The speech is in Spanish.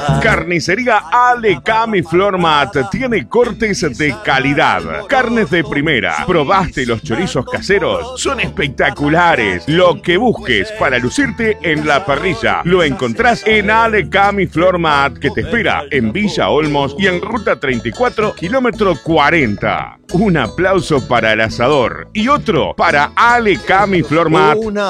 Carnicería Alecam y Flor Mat tiene cortes de calidad, carnes de primera. ¿Probaste los chorizos caseros? Son espectaculares. Lo que busques para lucirte en la parrilla lo encontrás en Alecam y Flor Mat, que te espera en Villa Olmos y en Ruta 34, kilómetro 40. Un aplauso para el asador y otro para Alecam y Flor Mat.